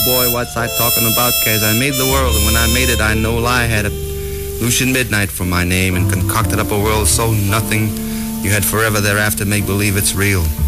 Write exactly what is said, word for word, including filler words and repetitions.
boy, what's I talking about? 'Cause I made the world, and when I made it, I know lie had it. Lucian Midnight for my name, and concocted up a world so nothing you had forever thereafter make believe it's real.